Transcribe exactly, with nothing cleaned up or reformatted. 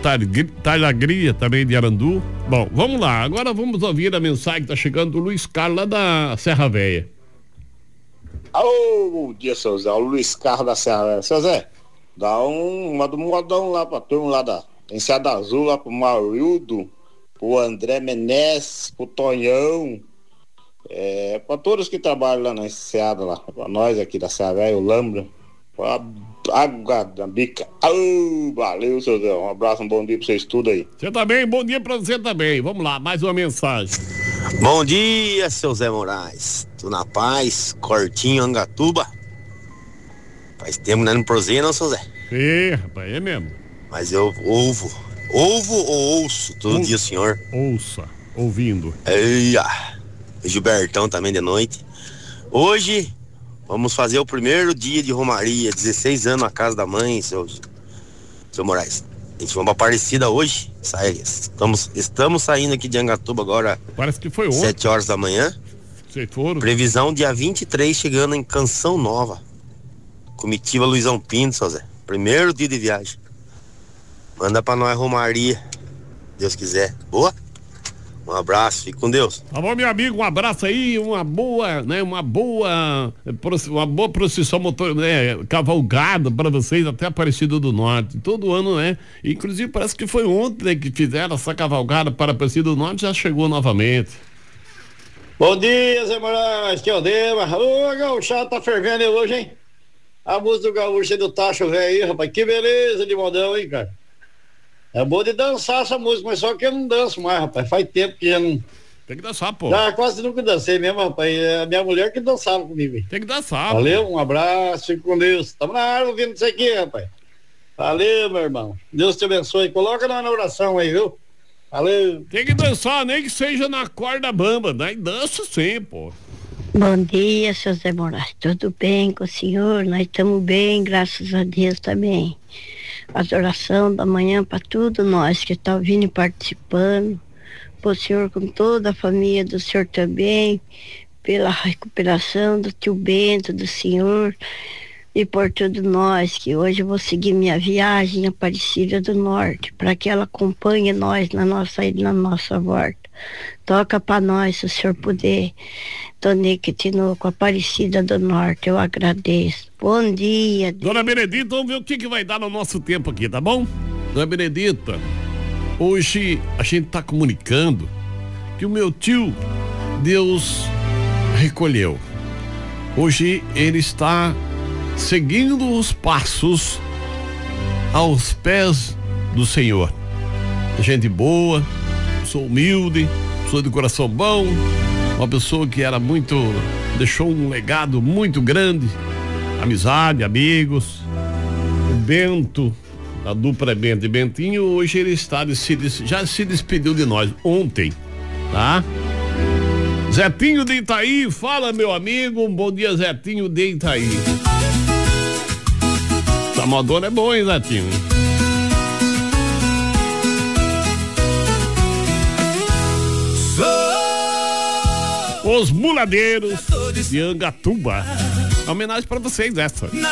Talhagria também de Arandu. Bom, vamos lá, agora vamos ouvir a mensagem que tá chegando do Luiz Carlos lá da Serra Velha. Alô, bom dia, seu Zé, o Luiz Carlos da Serra Velha. Seu Zé, dá um, manda um modão lá pra turma lá da Enseada Azul, lá pro Maurildo, pro André Menezes, pro Tonhão, é, pra todos que trabalham lá na Enseada lá, pra nós aqui da Serra Velha, o Lambra, pra Água da Bica. Oh, valeu, seu Zé. Um abraço, um bom dia pra vocês tudo aí. Você também, bom dia pra você também. Vamos lá, mais uma mensagem. Bom dia, seu Zé Moraes. Tudo na paz, Cortinho, Angatuba. Faz tempo que não é no proseia, não, seu Zé? É, rapaz, é mesmo. Mas eu ouvo, ouvo ou ouço todo Ou, dia, senhor? Ouça, ouvindo. Eia, Gilbertão também de noite. Hoje vamos fazer o primeiro dia de Romaria, dezesseis anos na casa da mãe, seu, seu Moraes. A gente vai pra Aparecida hoje, sai, estamos, estamos saindo aqui de Angatuba agora. Parece que foi ontem. sete horas da manhã. Vocês foram? Previsão dia vinte e três, chegando em Canção Nova. Comitiva Luizão Pinto, seu Zé. Primeiro dia de viagem. Manda pra nós Romaria, Deus quiser. Boa? Um abraço, fique com Deus. Tá bom, meu amigo, um abraço aí, uma boa, né, uma boa, uma boa procissão motor, né, cavalgada para vocês até Aparecida do Norte, todo ano, né, inclusive parece que foi ontem, né, que fizeram essa cavalgada para Aparecida do Norte, já chegou novamente. Bom dia, Zé Moraes, que é o Dema. Ô, gauchado tá fervendo hoje, hein? A música do gaúcho e do tacho velho aí, rapaz, que beleza de modão, hein, cara? É bom de dançar essa música, mas só que eu não danço mais, rapaz. Faz tempo que já não... Tem que dançar, pô. Já quase nunca dancei mesmo, rapaz. É a minha mulher que dançava comigo. Tem que dançar. Valeu, pô. Um abraço, fique com Deus. Tamo na área ouvindo isso aqui, rapaz. Valeu, meu irmão. Deus te abençoe. Coloca na oração aí, viu? Valeu. Tem que dançar, nem que seja na corda bamba, né? Dança sim, pô. Bom dia, seu Zé Moraes. Tudo bem com o senhor? Nós estamos bem, graças a Deus também. As orações da manhã para tudo nós que está vindo e participando, para o senhor com toda a família do senhor também, pela recuperação do tio Bento, do senhor e por tudo nós, que hoje eu vou seguir minha viagem Aparecida do Norte, para que ela acompanhe nós na nossa, na nossa volta. Toca para nós, se o senhor puder. Tonique Tinoco, Aparecida do Norte, eu agradeço. Bom dia. Dona Benedita, vamos ver o que, que vai dar no nosso tempo aqui, tá bom? Dona Benedita, hoje a gente tá comunicando que o meu tio, Deus recolheu. Hoje ele está seguindo os passos aos pés do Senhor. Gente boa, sou humilde, sou de coração bom, uma pessoa que era muito, deixou um legado muito grande, amizade, amigos. O Bento, a dupla é Bento e Bentinho, hoje ele está, já se despediu de nós ontem, tá? Zetinho de Itaí, fala meu amigo, um bom dia Zetinho de Itaí. Essa modona é boa, hein, Zetinho? Os Muladeiros de Angatuba. Homenagem pra vocês essa.